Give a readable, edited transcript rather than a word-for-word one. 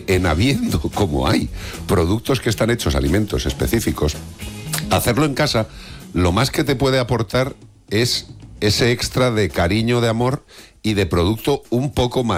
en habiendo, como hay, productos que están hechos, alimentos específicos, hacerlo en casa, lo más que te puede aportar es ese extra de cariño, de amor y de producto un poco más